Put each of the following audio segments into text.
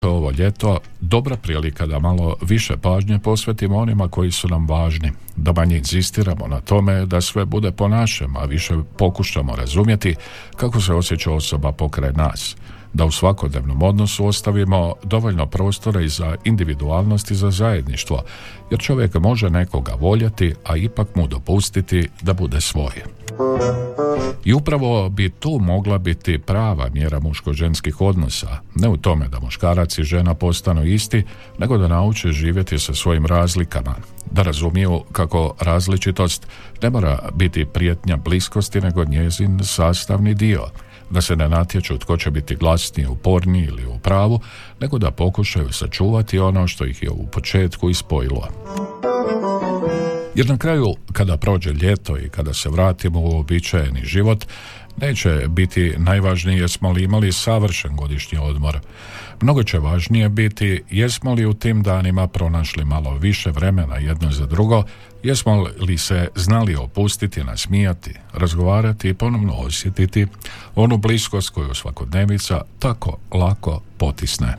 Ovo ljeto dobra prilika da malo više pažnje posvetimo onima koji su nam važni, da manje inzistiramo na tome da sve bude po našem, a više pokušamo razumjeti kako se osjeća osoba pokraj nas, da u svakodnevnom odnosu ostavimo dovoljno prostora i za individualnost i za zajedništvo, jer čovjek može nekoga voljeti, a ipak mu dopustiti da bude svoj. I upravo bi tu mogla biti prava mjera muško-ženskih odnosa, ne u tome da muškarac i žena postanu isti, nego da nauče živjeti sa svojim razlikama, da razumiju kako različitost ne mora biti prijetnja bliskosti, nego njezin sastavni dio, da se ne natječu tko će biti glasniji, uporniji ili u pravu, nego da pokušaju sačuvati ono što ih je u početku ispojilo. Jer na kraju, kada prođe ljeto i kada se vratimo u uobičajeni život, neće biti najvažnije jesmo li imali savršen godišnji odmor. Mnogo će važnije biti jesmo li u tim danima pronašli malo više vremena jedno za drugo, jesmo li se znali opustiti, nasmijati, razgovarati i ponovno osjetiti onu bliskost koju svakodnevica tako lako potisne.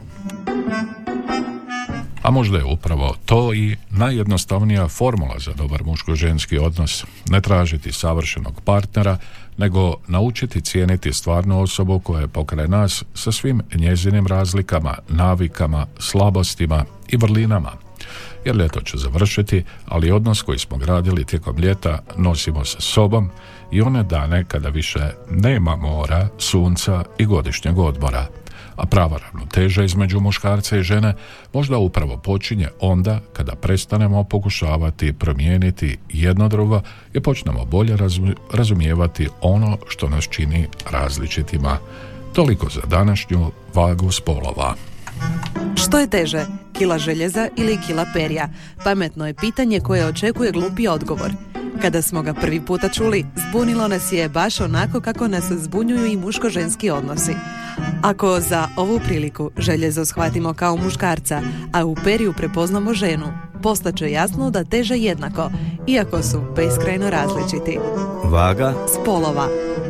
A možda je upravo to i najjednostavnija formula za dobar muško-ženski odnos. Ne tražiti savršenog partnera, nego naučiti cijeniti stvarnu osobu koja je pokraj nas sa svim njezinim razlikama, navikama, slabostima i vrlinama. Jer ljeto će završiti, ali odnos koji smo gradili tijekom ljeta nosimo sa sobom i one dane kada više nema mora, sunca i godišnjeg odmora. A prava ravnoteža između muškarca i žene možda upravo počinje onda kada prestanemo pokušavati promijeniti jedno drugo i počnemo bolje razumijevati ono što nas čini različitima. Toliko za današnju Vagu spolova. Što je teže, kila željeza ili kila perja? Pametno je pitanje koje očekuje glupi odgovor. Kada smo ga prvi puta čuli, zbunilo nas je baš onako kako nas zbunjuju i muško-ženski odnosi. Ako za ovu priliku željezo shvatimo kao muškarca, a u perju prepoznamo ženu, postaće jasno da teže jednako, iako su beskrajno različiti. Vaga spolova.